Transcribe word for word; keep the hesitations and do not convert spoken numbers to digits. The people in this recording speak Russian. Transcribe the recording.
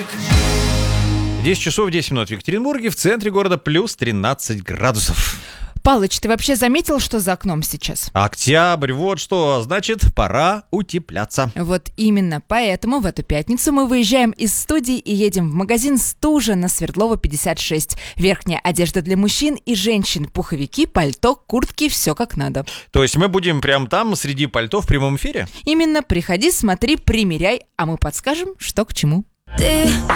десять часов десять минут в Екатеринбурге, в центре города плюс тринадцать градусов. Палыч, ты вообще заметил, что за окном сейчас? Октябрь, вот что, значит, пора утепляться. Вот именно поэтому в эту пятницу мы выезжаем из студии и едем в магазин «Стужа» на Свердлова пятьдесят шесть. Верхняя одежда для мужчин и женщин, пуховики, пальто, куртки, все как надо. То есть мы будем прямо там, среди пальто в прямом эфире? Именно, приходи, смотри, примеряй, а мы подскажем, что к чему. Ты